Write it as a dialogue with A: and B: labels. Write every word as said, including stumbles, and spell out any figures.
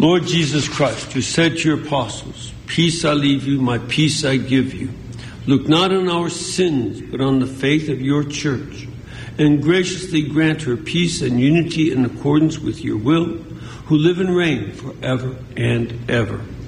A: Lord Jesus Christ, who said to your apostles, "Peace I leave you, my peace I give you," look not on our sins, but on the faith of your church, and graciously grant her peace and unity in accordance with your will, who live and reign forever and ever.